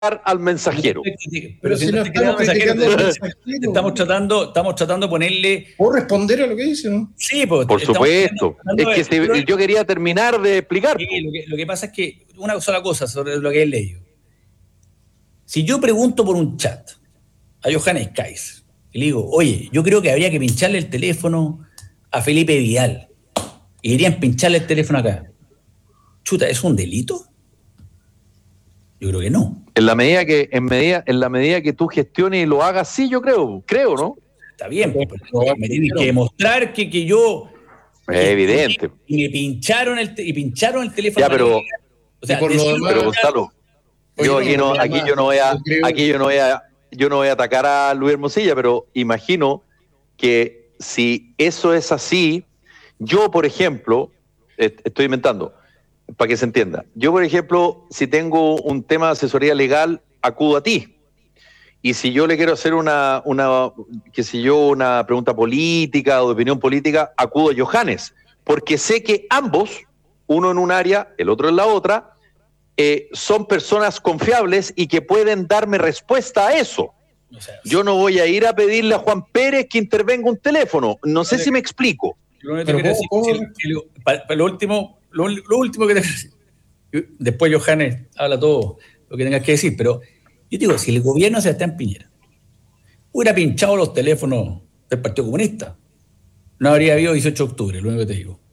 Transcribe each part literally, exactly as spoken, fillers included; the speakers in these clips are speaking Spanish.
al mensajero. Pero, pero si, si no estamos criticando al mensajero, estamos tratando, estamos tratando de ponerle... ¿Puedo responder a lo que dice, no? Sí, pues, por supuesto. Es que se, pero, yo quería terminar de explicar. Sí, lo, que, lo que pasa es que una sola cosa sobre lo que he leído. Si yo pregunto por un chat a Johannes Kais y le digo, oye, yo creo que habría que pincharle el teléfono a Felipe Vidal y irían pincharle el teléfono acá. Chuta, ¿es un delito? Yo creo que no. En la medida que, en medida, en la medida que tú gestiones y lo hagas, sí, yo creo, creo, ¿no? Está bien, pero me tienes que demostrar que, que yo. Es que, evidente. Y me pincharon el y pincharon el teléfono. Ya, pero. O sea, por lo demás, pero Gonzalo, yo aquí no, aquí yo no voy a, aquí yo no voy a, yo no voy a atacar a Luis Hermosilla, pero imagino que si eso es así, yo, por ejemplo, estoy inventando. Para que se entienda. Yo, por ejemplo, si tengo un tema de asesoría legal, acudo a ti. Y si yo le quiero hacer una, una qué sé yo, una pregunta política o de opinión política, acudo a Johannes. Porque sé que ambos, uno en un área, el otro en la otra, eh, son personas confiables y que pueden darme respuesta a eso. O sea, yo no voy a ir a pedirle a Juan Pérez que intervenga un teléfono. No sé si me explico. Lo, Pero ¿cómo, decir, ¿cómo? Si, lo, para, para lo último... Lo, lo último que te decir, después Johannes habla todo lo que tengas que decir, pero yo digo, si el gobierno de Sebastián Piñera hubiera pinchado los teléfonos del Partido Comunista, no habría habido dieciocho de octubre, lo único que te digo.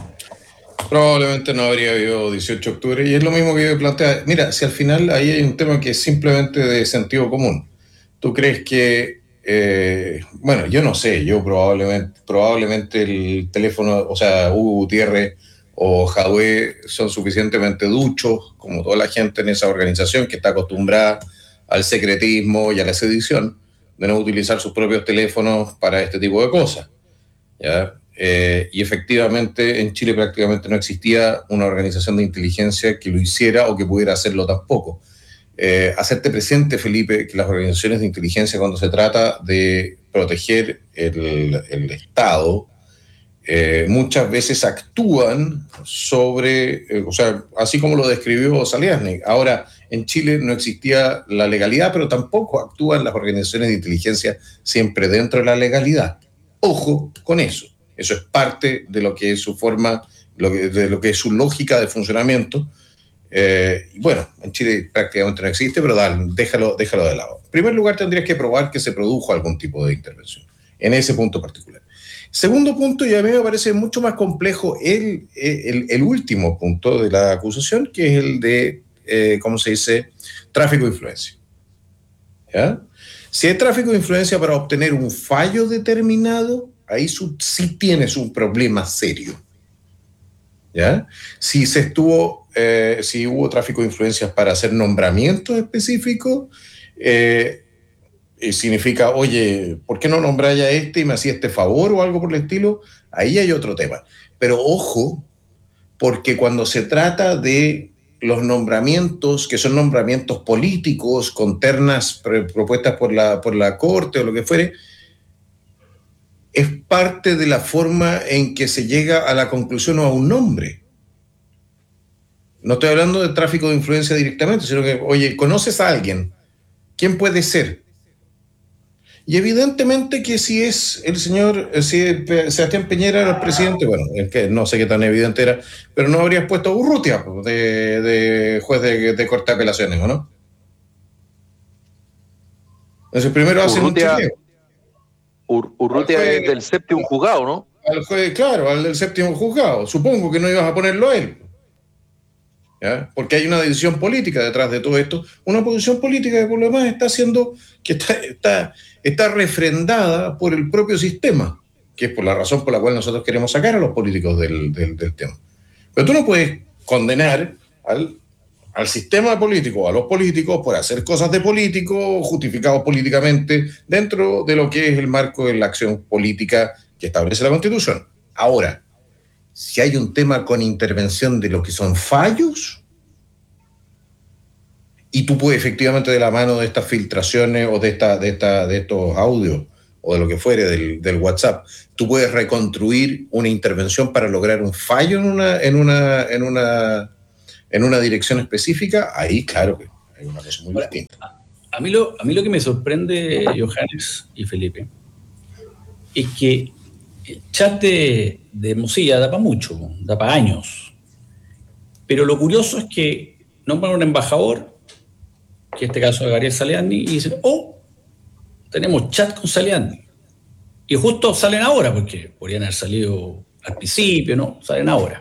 Probablemente no habría habido dieciocho de octubre, y es lo mismo que yo plantea. Mira, si al final ahí hay un tema que es simplemente de sentido común. ¿Tú crees que, eh, bueno, yo no sé, yo probablemente, probablemente el teléfono, o sea, Hugo Gutiérrez o Jadwe son suficientemente duchos, como toda la gente en esa organización que está acostumbrada al secretismo y a la sedición, de no utilizar sus propios teléfonos para este tipo de cosas, ¿ya? Eh, y efectivamente en Chile prácticamente no existía una organización de inteligencia que lo hiciera o que pudiera hacerlo tampoco. Eh, hacerte presente, Felipe, que las organizaciones de inteligencia, cuando se trata de proteger el, el Estado, Eh, muchas veces actúan sobre, eh, o sea, así como lo describió Saliasnik. Ahora, en Chile no existía la legalidad, pero tampoco actúan las organizaciones de inteligencia siempre dentro de la legalidad. Ojo con eso. Eso es parte de lo que es su forma, lo que, de lo que es su lógica de funcionamiento. Eh, y bueno, en Chile prácticamente no existe, pero dale, déjalo, déjalo de lado. En primer lugar, tendrías que probar que se produjo algún tipo de intervención en ese punto particular. Segundo punto, y a mí me parece mucho más complejo el, el, el último punto de la acusación, que es el de, eh, ¿cómo se dice?, tráfico de influencia. ¿Ya? Si hay tráfico de influencia para obtener un fallo determinado, ahí su, sí tienes un problema serio. ¿Ya? Si se estuvo, eh, si hubo tráfico de influencias para hacer nombramientos específicos, eh, Eh, significa, oye, ¿por qué no nombráis a este y me hacía este favor o algo por el estilo? Ahí hay otro tema. Pero ojo, porque cuando se trata de los nombramientos, que son nombramientos políticos, con ternas propuestas por la, por la Corte o lo que fuere, es parte de la forma en que se llega a la conclusión o a un nombre. No estoy hablando de tráfico de influencia directamente, sino que, oye, ¿conoces a alguien? ¿Quién puede ser? Y evidentemente que si es el señor, si Sebastián Piñera era el presidente, bueno, es que no sé qué tan evidente era, pero no habrías puesto a Urrutia de, de juez de, de corte de apelaciones, ¿o no? Entonces primero hacen un chequeo. Ur, Urrutia juez, es del séptimo juzgado, ¿no? Al juez, claro, al del séptimo juzgado. Supongo que no ibas a ponerlo a él. ¿Ya? Porque hay una decisión política detrás de todo esto, una posición política que por lo demás está haciendo, que está, está, está refrendada por el propio sistema, que es por la razón por la cual nosotros queremos sacar a los políticos del, del, del tema. Pero tú no puedes condenar al, al sistema político, a los políticos, por hacer cosas de políticos, justificados políticamente, dentro de lo que es el marco de la acción política que establece la Constitución. Ahora, si hay un tema con intervención de lo que son fallos, y tú puedes efectivamente de la mano de estas filtraciones o de, esta, de, esta, de estos audios o de lo que fuere del, del WhatsApp, tú puedes reconstruir una intervención para lograr un fallo en una, en una, en una, en una dirección específica, ahí claro que es una cosa muy Ahora, distinta. A, a, mí lo, a mí lo que me sorprende, Johannes y Felipe, es que el chat de, de Hermosilla da para mucho, da para años. Pero lo curioso es que nombran un embajador, que en este caso es Gabriel Saliani, y dicen, oh, tenemos chat con Saliani. Y justo salen ahora, porque podrían haber salido al principio, ¿no? Salen ahora.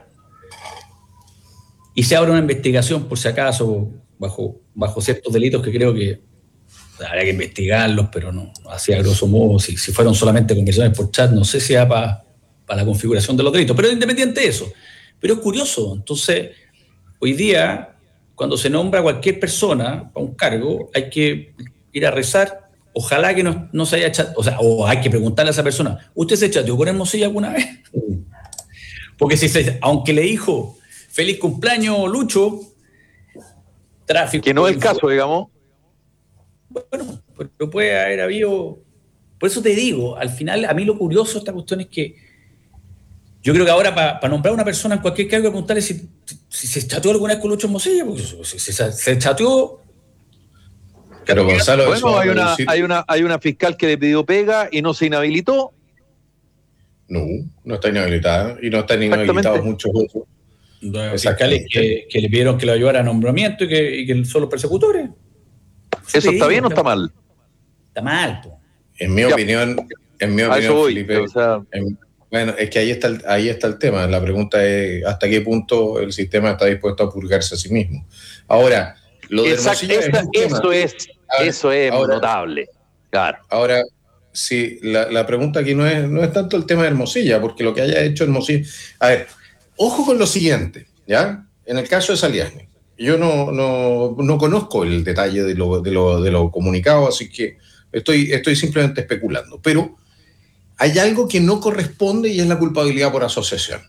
Y se abre una investigación, por si acaso, bajo, bajo ciertos delitos que creo que habría que investigarlos, pero no, no así a grosso modo. Si, si fueron solamente conversaciones por chat, no sé si era para pa la configuración de los delitos, pero independiente de eso. Pero es curioso. Entonces, hoy día, cuando se nombra a cualquier persona para un cargo, hay que ir a rezar. Ojalá que no, no se haya chateado, o sea, o hay que preguntarle a esa persona, ¿usted se chateó con Hermosilla alguna vez? Porque si se, aunque le dijo feliz cumpleaños, Lucho, tráfico. Que no es el caso, digamos. Bueno, pero puede haber habido. Por eso te digo, al final, a mí lo curioso de esta cuestión es que yo creo que ahora para pa nombrar a una persona en cualquier cargo, preguntarle si, si se chateó alguna vez con Lucho Hermosilla, porque si se, se, se chateó. Pero Gonzalo, bueno, hay una, hay, una, hay una fiscal que le pidió pega y no se inhabilitó. No, no está inhabilitada y no están inhabilitados muchos otros. Fiscales que, que le pidieron que lo ayudara a nombramiento y que, y que son los persecutores. ¿Eso está digo, bien o está mal? Está mal, po. En mi ya. opinión, en mi opinión, voy, Felipe, o sea, en, bueno, es que ahí está, el, ahí está el tema. La pregunta es hasta qué punto el sistema está dispuesto a purgarse a sí mismo. Ahora, lo de Exacto, esa, es eso es, ahora, eso es ahora, notable. Claro. Ahora, sí, la, la pregunta aquí no es, no es tanto el tema de Hermosilla, porque lo que haya hecho Hermosilla. A ver, ojo con lo siguiente, ¿ya? En el caso de Saliani, yo no, no, no conozco el detalle de lo, de, lo, de lo comunicado, así que estoy, estoy simplemente especulando. Pero hay algo que no corresponde y es la culpabilidad por asociación.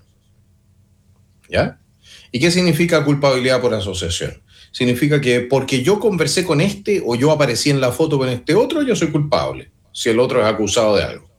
¿Ya? ¿Y qué significa culpabilidad por asociación? Significa que porque yo conversé con este o yo aparecí en la foto con este otro, yo soy culpable, si el otro es acusado de algo.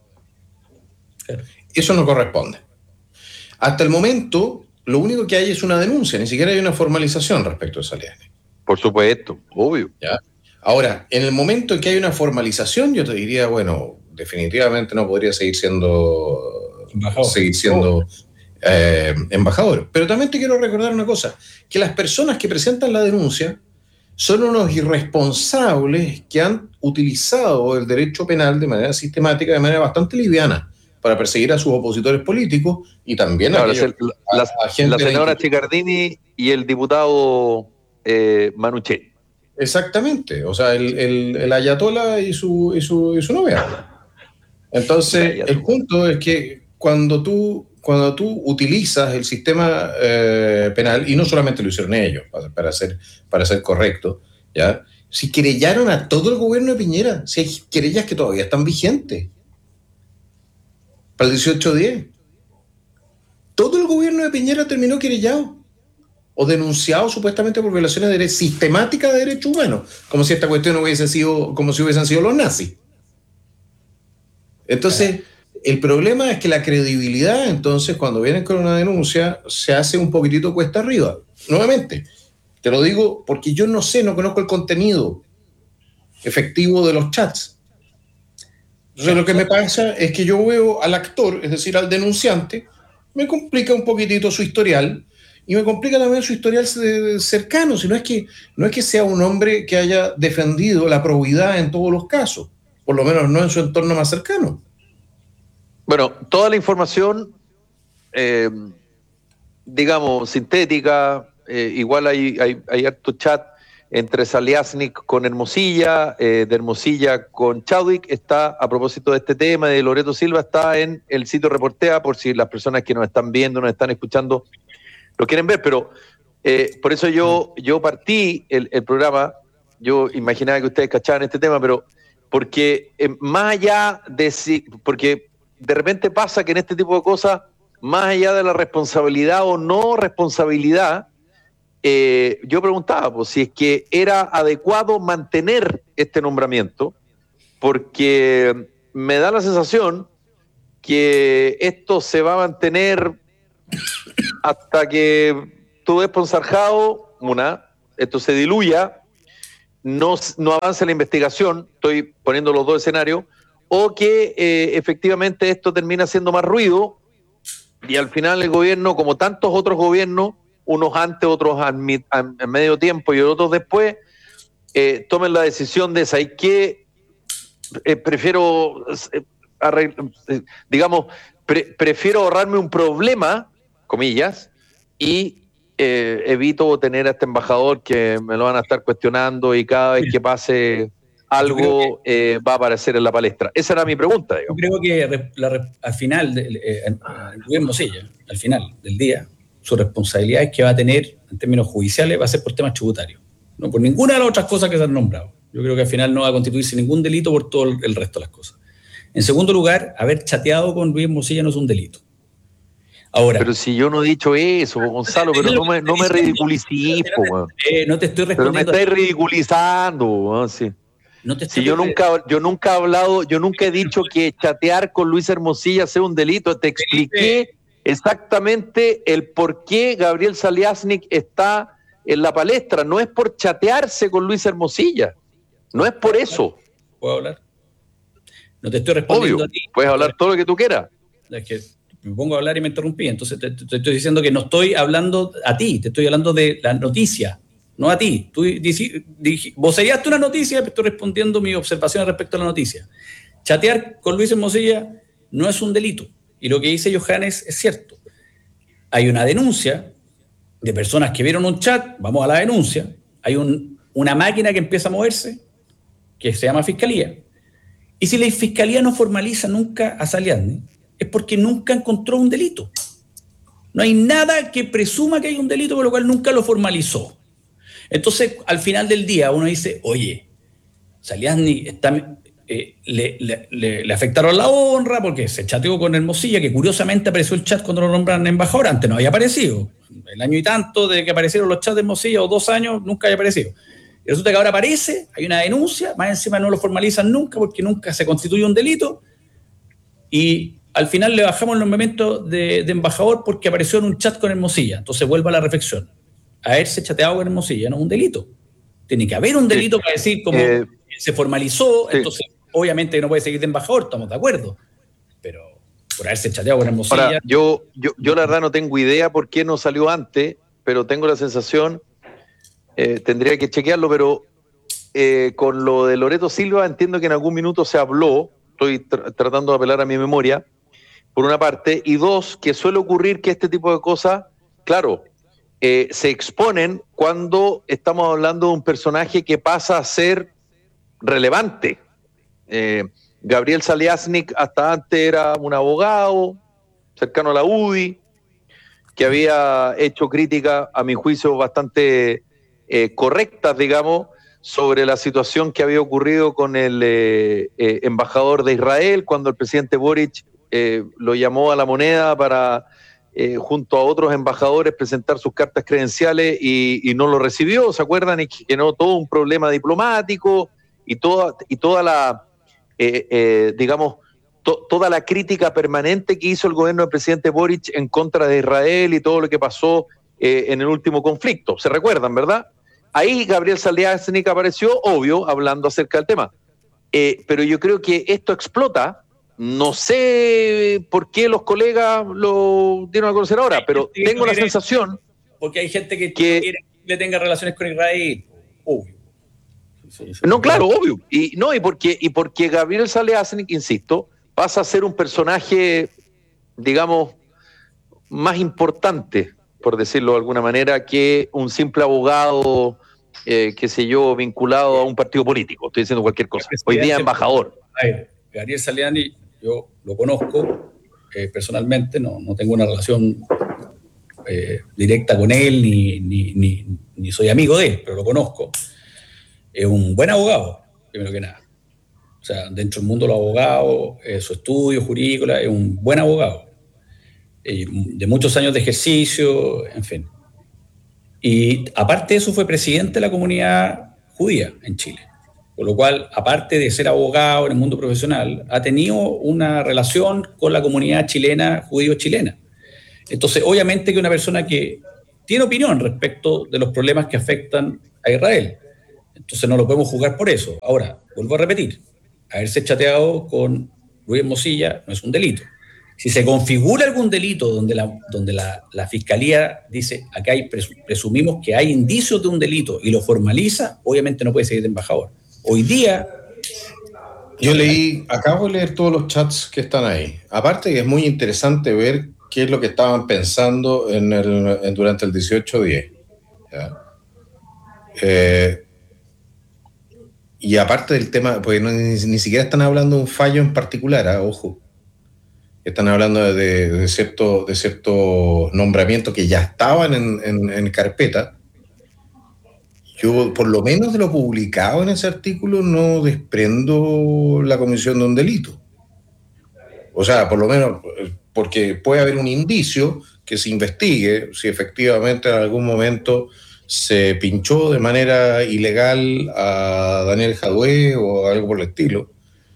Eso no corresponde. Hasta el momento, lo único que hay es una denuncia, ni siquiera hay una formalización respecto a Saliani. Por supuesto, obvio. ¿Ya? Ahora, en el momento en que hay una formalización, yo te diría, bueno, definitivamente no podría seguir siendo embajador. Seguir siendo oh. eh, embajador. Pero también te quiero recordar una cosa, que las personas que presentan la denuncia son unos irresponsables que han utilizado el derecho penal de manera sistemática, de manera bastante liviana, para perseguir a sus opositores políticos y también claro, a, aquellos, la, la, a, a gente la señora Chicardini y el diputado eh, Manuchet. Exactamente, o sea, el, el, el ayatolá y su, y, su, y su novia. Entonces, el punto es que cuando tú, cuando tú utilizas el sistema eh, penal, y no solamente lo hicieron ellos, para, para, ser, para ser correcto, ¿ya? Si querellaron a todo el gobierno de Piñera, si hay querellas que todavía están vigentes, para el dieciocho diez. Todo el gobierno de Piñera terminó querellado o denunciado supuestamente por violaciones de derechos, sistemáticas de derechos humanos, como si esta cuestión hubiese sido, como si hubiesen sido los nazis. Entonces, el problema es que la credibilidad, entonces, cuando vienen con una denuncia, se hace un poquitito cuesta arriba. Nuevamente, te lo digo porque yo no sé, no conozco el contenido efectivo de los chats. Entonces, lo que me pasa es que yo veo al actor, es decir, al denunciante, me complica un poquitito su historial y me complica también su historial cercano, si no es que, no es que sea un hombre que haya defendido la probidad en todos los casos, por lo menos no en su entorno más cercano. Bueno, toda la información, eh, digamos, sintética, eh, igual hay, hay, hay harto chat entre Saliasnik con Hermosilla, eh, de Hermosilla con Chadwick, está a propósito de este tema, de Loreto Silva, está en el sitio Reportea, por si las personas que nos están viendo, nos están escuchando, lo quieren ver, pero eh, por eso yo, yo partí el, el programa, yo imaginaba que ustedes cachaban este tema, pero porque eh, más allá de si, porque de repente pasa que en este tipo de cosas, más allá de la responsabilidad o no responsabilidad, Eh, yo preguntaba pues, si es que era adecuado mantener este nombramiento, porque me da la sensación que esto se va a mantener hasta que todo es ponzarjado, una, esto se diluya, no, no avance la investigación, estoy poniendo los dos escenarios, o que eh, efectivamente esto termina haciendo más ruido y al final el gobierno, como tantos otros gobiernos, unos antes, otros a, a, a medio tiempo y otros después, eh, tomen la decisión de, ¿sabes qué? Eh, prefiero, eh, arregl- eh, digamos, pre- prefiero ahorrarme un problema, comillas, y eh, evito tener a este embajador que me lo van a estar cuestionando y cada vez que pase algo que, eh, va a aparecer en la palestra. Esa era mi pregunta. Digamos. Yo creo que la, al final, de, eh, el gobierno Mosilla, al final del día, su responsabilidad es que va a tener, en términos judiciales, va a ser por temas tributarios, no por ninguna de las otras cosas que se han nombrado. Yo creo que al final no va a constituirse ningún delito por todo el resto de las cosas. En segundo lugar, haber chateado con Luis Mosilla no es un delito. Ahora, pero si yo no he dicho eso, Gonzalo, pero no me, no me ridiculicís, po, eh, no te estoy respondiendo. Pero me estáis ridiculizando, sí. No te si yo nunca, yo nunca he hablado, yo nunca he dicho que chatear con Luis Hermosilla sea un delito. Te expliqué exactamente el por qué Gabriel Saliasnik está en la palestra. No es por chatearse con Luis Hermosilla. No es por eso. ¿Puedo hablar? No te estoy respondiendo Obvio, a ti. Puedes hablar todo lo que tú quieras. Es que me pongo a hablar y me interrumpí. Entonces te, te, te estoy diciendo que no estoy hablando a ti, te estoy hablando de la noticia. No a ti. Tú vos serías tú una noticia, estoy respondiendo mis observaciones respecto a la noticia. Chatear con Luis Hermosilla no es un delito. Y lo que dice Johannes es cierto. Hay una denuncia de personas que vieron un chat, vamos a la denuncia, hay un, una máquina que empieza a moverse, que se llama Fiscalía. Y si la Fiscalía no formaliza nunca a Saliasnik, es porque nunca encontró un delito. No hay nada que presuma que hay un delito, por lo cual nunca lo formalizó. Entonces, al final del día, uno dice, oye, Saliasnik está, eh, le, le, le, le afectaron la honra porque se chateó con Hermosilla, que curiosamente apareció el chat cuando lo nombraron embajador, antes no había aparecido. El año y tanto de que aparecieron los chats de Hermosilla, o dos años, nunca había aparecido. Y resulta que ahora aparece, hay una denuncia, más encima no lo formalizan nunca porque nunca se constituye un delito, y al final le bajamos el nombramiento de, de embajador porque apareció en un chat con Hermosilla. Entonces vuelvo a la reflexión. Haberse chateado con Hermosilla no es un delito. Tiene que haber un delito sí. para decir como eh, se formalizó, sí. Entonces obviamente no puede seguir de embajador, estamos de acuerdo. Pero por haberse chateado con Hermosilla... Ahora, yo, yo, yo la verdad no tengo idea por qué no salió antes, pero tengo la sensación, eh, tendría que chequearlo, pero eh, con lo de Loreto Silva entiendo que en algún minuto se habló, estoy tr- tratando de apelar a mi memoria, por una parte, y dos, que suele ocurrir que este tipo de cosas, claro, eh, se exponen cuando estamos hablando de un personaje que pasa a ser relevante. Eh, Gabriel Saliasnik hasta antes era un abogado cercano a la U D I, que había hecho críticas, a mi juicio, bastante eh, correctas, digamos, sobre la situación que había ocurrido con el eh, eh, embajador de Israel, cuando el presidente Boric eh, lo llamó a la moneda para, eh, junto a otros embajadores, presentar sus cartas credenciales y, y no lo recibió, ¿se acuerdan? Y generó todo un problema diplomático y toda, y toda la, eh, eh, digamos, to, toda la crítica permanente que hizo el gobierno del presidente Boric en contra de Israel y todo lo que pasó eh, en el último conflicto. ¿Se recuerdan, verdad? Ahí Gabriel Saliasnik apareció, obvio, hablando acerca del tema. Eh, pero yo creo que esto explota. No sé por qué los colegas lo dieron a conocer ahora, pero tengo la sensación... Porque hay gente que, que no quiere que le tenga relaciones con Israel. Obvio. Sí, sí, no, claro, obvio. Y, no, y, porque, y porque Gabriel Saliasnik, insisto, pasa a ser un personaje, digamos, más importante, por decirlo de alguna manera, que un simple abogado, eh, qué sé yo, vinculado a un partido político. Estoy diciendo cualquier cosa. Hoy día embajador. A ver, Gabriel Saliasnik, yo lo conozco eh, personalmente, no, no tengo una relación eh, directa con él, ni, ni, ni, ni soy amigo de él, pero lo conozco. Es un buen abogado, primero que nada. O sea, dentro del mundo de los abogados, eh, su estudio jurídico, es un buen abogado. De muchos años de ejercicio, en fin. Y aparte de eso fue presidente de la comunidad judía en Chile, con lo cual, aparte de ser abogado en el mundo profesional, ha tenido una relación con la comunidad chilena, judío-chilena. Entonces, obviamente que una persona que tiene opinión respecto de los problemas que afectan a Israel. Entonces no lo podemos juzgar por eso. Ahora, vuelvo a repetir, haberse chateado con Luis Hermosilla no es un delito. Si se configura algún delito donde la, donde la, la Fiscalía dice, acá hay presumimos que hay indicios de un delito y lo formaliza, obviamente no puede seguir de embajador. Hoy día... Yo leí, acabo de leer todos los chats que están ahí. Aparte que es muy interesante ver qué es lo que estaban pensando en el, en, durante el dieciocho diez. ¿Ya? Eh, y aparte del tema, pues no, ni, ni siquiera están hablando de un fallo en particular, ¿eh? Ojo. Están hablando de, de, cierto, de ciertos nombramientos que ya estaban en, en, en carpeta. Yo, por lo menos de lo publicado en ese artículo, no desprendo la comisión de un delito. O sea, por lo menos, porque puede haber un indicio que se investigue si efectivamente en algún momento se pinchó de manera ilegal a Daniel Jadue o algo por el estilo.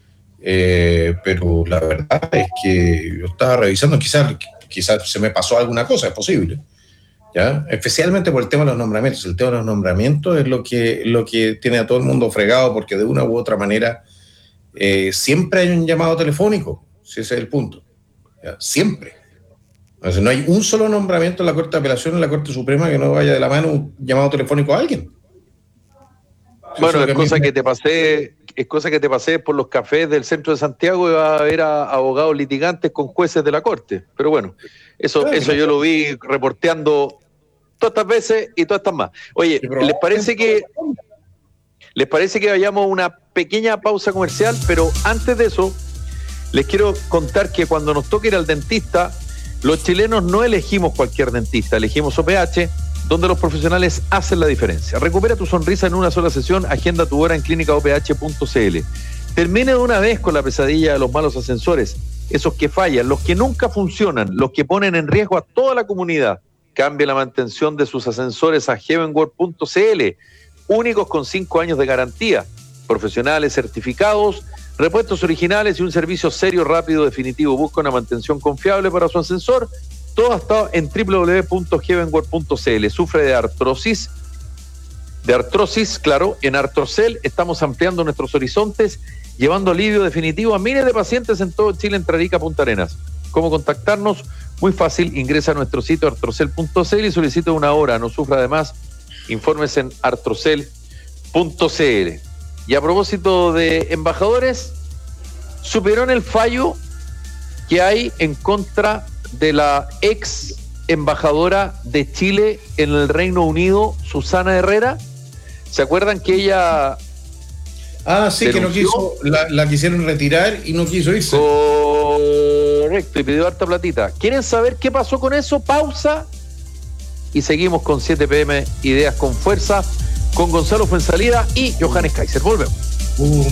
Eh, pero la verdad es que yo estaba revisando, quizás, quizás se me pasó alguna cosa, es posible, ¿ya? Especialmente por el tema de los nombramientos. El tema de los nombramientos es lo que, lo que tiene a todo el mundo fregado, porque de una u otra manera eh, siempre hay un llamado telefónico, si ese es el punto, ¿ya? Siempre. Entonces, no hay un solo nombramiento en la Corte de Apelación, en la Corte Suprema, que no vaya de la mano un llamado telefónico a alguien. Bueno, es cosa que te pasé, es cosa que te pasé por los cafés del centro de Santiago y va a ver a abogados litigantes con jueces de la Corte. Pero bueno, eso, claro, eso yo lo vi reporteando todas estas veces y todas estas más. Oye, ¿les parece que les parece que vayamos a una pequeña pausa comercial? Pero antes de eso, les quiero contar que cuando nos toque ir al dentista, los chilenos no elegimos cualquier dentista, elegimos O P H, donde los profesionales hacen la diferencia. Recupera tu sonrisa en una sola sesión, agenda tu hora en clínica o p h punto c l. Termine de una vez con la pesadilla de los malos ascensores, esos que fallan, los que nunca funcionan, los que ponen en riesgo a toda la comunidad. Cambie la mantención de sus ascensores a heavenworld punto c l, únicos con cinco años de garantía, profesionales certificados, repuestos originales y un servicio serio, rápido, definitivo. Busca una mantención confiable para su ascensor. Todo está en doble u doble u doble u punto heavenworld punto c l. Sufre de artrosis, de artrosis, claro, en Artrocel estamos ampliando nuestros horizontes, llevando alivio definitivo a miles de pacientes en todo Chile, entre Arica, Punta Arenas. ¿Cómo contactarnos? Muy fácil, ingresa a nuestro sitio artrocel punto c l y solicita una hora. No sufra además, informes en artrocel punto c l. Y a propósito de embajadores, ¿supieron el fallo que hay en contra de la ex embajadora de Chile en el Reino Unido, Susana Herrera? ¿Se acuerdan que ella... Ah, sí, denunció? Que no quiso, la, la quisieron retirar y no quiso irse. Correcto, y pidió harta platita. ¿Quieren saber qué pasó con eso? Pausa y seguimos con siete p m, Ideas con Fuerza, con Gonzalo Fuenzalida y Johannes Kaiser. Volvemos. Uh,